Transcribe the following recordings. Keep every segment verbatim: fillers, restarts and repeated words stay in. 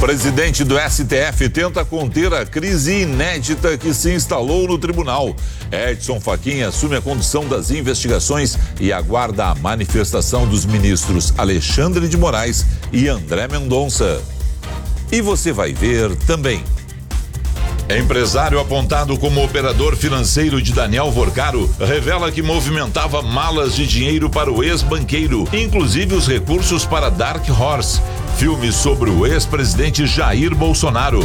Presidente do S T F tenta conter a crise inédita que se instalou no tribunal. Edson Fachin assume a condução das investigações e aguarda a manifestação dos ministros Alexandre de Moraes e André Mendonça. E você vai ver também. Empresário apontado como operador financeiro de Daniel Vorcaro revela que movimentava malas de dinheiro para o ex-banqueiro, inclusive os recursos para Dark Horse, filme sobre o ex-presidente Jair Bolsonaro.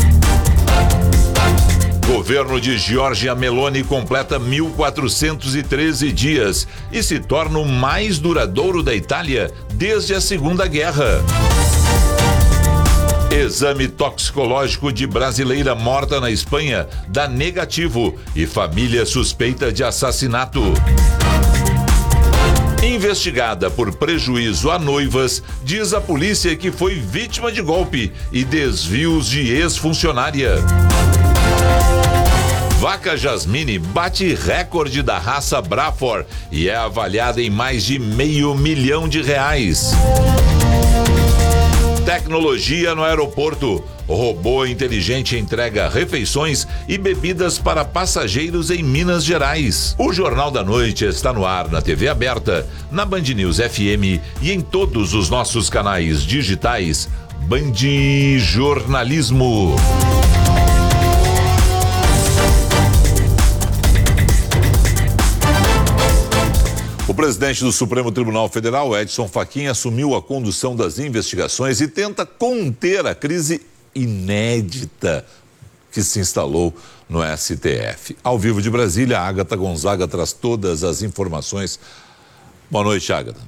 Governo de Giorgia Meloni completa mil quatrocentos e treze dias e se torna o mais duradouro da Itália desde a Segunda Guerra. Exame toxicológico de brasileira morta na Espanha dá negativo e família suspeita de assassinato. Investigada por prejuízo a noivas, diz a polícia que foi vítima de golpe e desvios de ex-funcionária. Vaca Jasmine bate recorde da raça Braford e é avaliada em mais de meio milhão de reais. Tecnologia no aeroporto. O robô inteligente entrega refeições e bebidas para passageiros em Minas Gerais. O Jornal da Noite está no ar na T V aberta, na Band News F M e em todos os nossos canais digitais. Band Jornalismo. O presidente do Supremo Tribunal Federal, Edson Fachin, assumiu a condução das investigações e tenta conter a crise inédita que se instalou no S T F. Ao vivo de Brasília, a Agatha Gonzaga traz todas as informações. Boa noite, Agatha.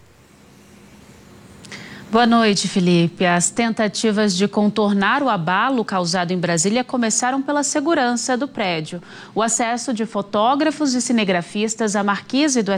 Boa noite, Felipe. As tentativas de contornar o abalo causado em Brasília começaram pela segurança do prédio. O acesso de fotógrafos e cinegrafistas à marquise do